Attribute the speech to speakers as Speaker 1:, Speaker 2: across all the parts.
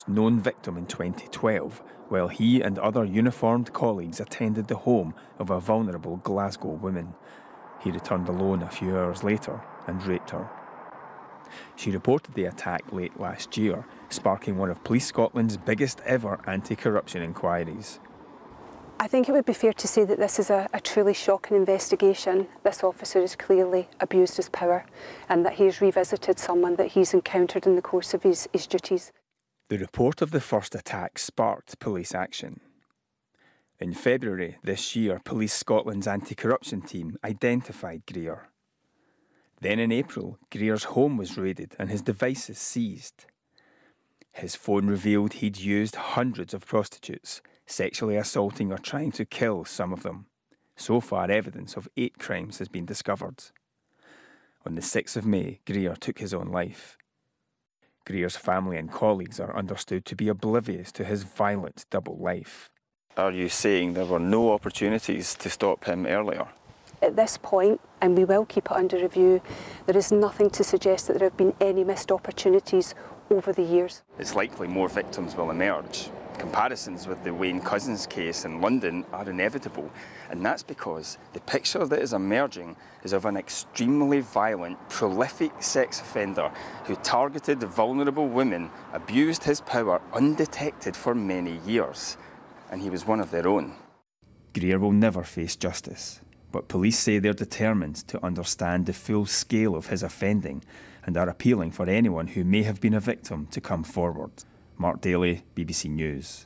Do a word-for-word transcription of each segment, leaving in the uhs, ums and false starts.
Speaker 1: known victim in twenty twelve, while he and other uniformed colleagues attended the home of a vulnerable Glasgow woman. He returned alone a few hours later and raped her. She reported the attack late last year, sparking one of Police Scotland's biggest ever anti-corruption inquiries.
Speaker 2: I think it would be fair to say that this is a, a truly shocking investigation. This officer has clearly abused his power and that he has revisited someone that he's encountered in the course of his, his duties.
Speaker 1: The report of the first attack sparked police action. In February this year, Police Scotland's anti-corruption team identified Greer. Then in April, Greer's home was raided and his devices seized. His phone revealed he'd used hundreds of prostitutes, sexually assaulting or trying to kill some of them. So far, evidence of eight crimes has been discovered. On the sixth of May, Greer took his own life. Greer's family and colleagues are understood to be oblivious to his violent double life. Are you saying there were no opportunities to stop him earlier?
Speaker 2: At this point, and we will keep it under review, there is nothing to suggest that there have been any missed opportunities over the years.
Speaker 1: It's likely more victims will emerge. Comparisons with the Wayne Couzens case in London are inevitable, and that's because the picture that is emerging is of an extremely violent, prolific sex offender who targeted vulnerable women, abused his power undetected for many years, and he was one of their own. Greer will never face justice, but police say they're determined to understand the full scale of his offending and are appealing for anyone who may have been a victim to come forward. Mark Daly, B B C News.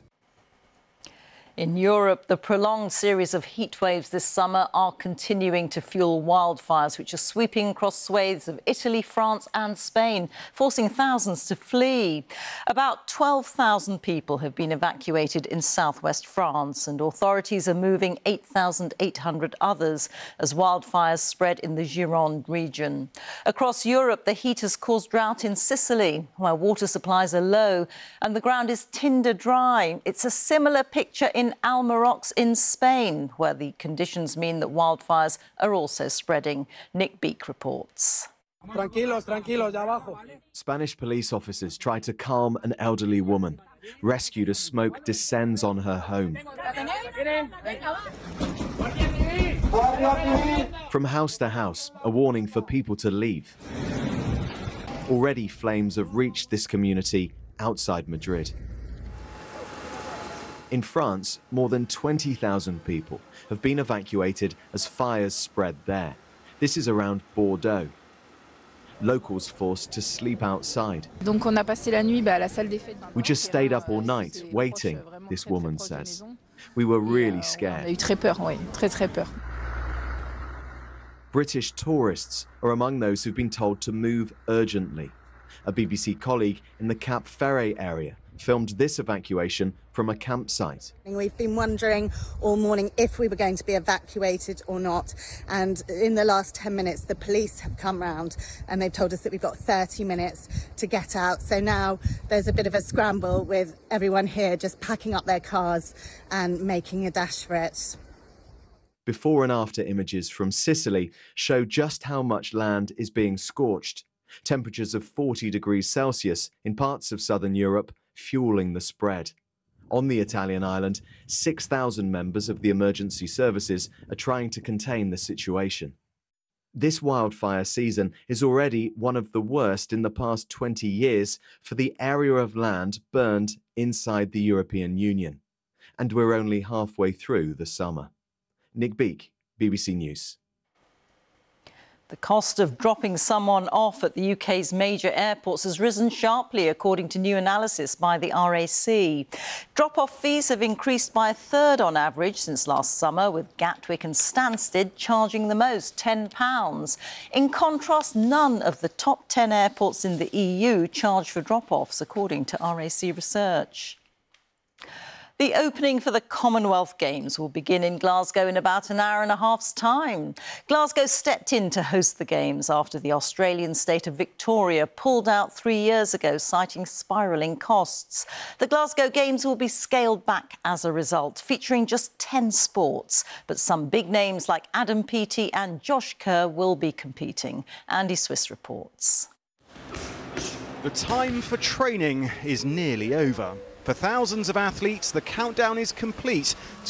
Speaker 3: In Europe, the prolonged series of heat waves this summer are continuing to fuel wildfires, which are sweeping across swathes of Italy, France and Spain, forcing thousands to flee. About twelve thousand people have been evacuated in southwest France, and authorities are moving eight thousand eight hundred others as wildfires spread in the Gironde region. Across Europe, the heat has caused drought in Sicily, where water supplies are low and the ground is tinder dry. It's a similar picture in Almarox in Spain, where the conditions mean that wildfires are also spreading. Nick Beak reports.
Speaker 4: Tranquilos, tranquilos, ya abajo.
Speaker 5: Spanish police officers try to calm an elderly woman, rescued as smoke descends on her home. From house to house, a warning for people to leave. Already flames have reached this community outside Madrid. In France, more than twenty thousand people have been evacuated as fires spread there. This is around Bordeaux. Locals forced to sleep outside. We just stayed up all night, waiting, this woman says. We were really scared. British tourists are among those who've been told to move urgently. A B B C colleague in the Cap Ferret area filmed this evacuation from a campsite.
Speaker 6: We've been wondering all morning if we were going to be evacuated or not, and in the last ten minutes the police have come round and they've told us that we've got thirty minutes to get out. So now there's a bit of a scramble with everyone here just packing up their cars and making a dash for it.
Speaker 5: Before and after images from Sicily show just how much land is being scorched. Temperatures of forty degrees Celsius in parts of southern Europe fueling the spread. On the Italian island, six thousand members of the emergency services are trying to contain the situation. This wildfire season is already one of the worst in the past twenty years for the area of land burned inside the European Union. And we're only halfway through the summer. Nick Beak, B B C News.
Speaker 3: The cost of dropping someone off at the U K's major airports has risen sharply, according to new analysis by the R A C. Drop-off fees have increased by a third on average since last summer, with Gatwick and Stansted charging the most, ten pounds. In contrast, none of the top ten airports in the E U charge for drop-offs, according to R A C research. The opening for the Commonwealth Games will begin in Glasgow in about an hour and a half's time. Glasgow stepped in to host the Games after the Australian state of Victoria pulled out three years ago, citing spiralling costs. The Glasgow Games will be scaled back as a result, featuring just ten sports. But some big names like Adam Peaty and Josh Kerr will be competing. Andy Swiss reports.
Speaker 7: The time for training is nearly over. For thousands of athletes, the countdown is complete